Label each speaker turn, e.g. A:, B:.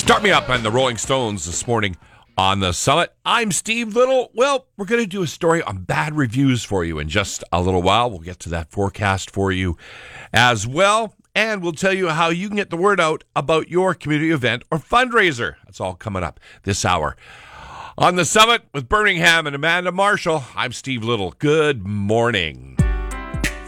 A: Start me up on the Rolling Stones this morning on the Summit. I'm Steve Little. Well, we're going to do a story on bad reviews for you in just a little while. We'll get to that forecast for you as well. And we'll tell you how you can get the word out about your community event or fundraiser. That's all coming up this hour. On the Summit with Birmingham and Amanda Marshall, I'm Steve Little. Good morning.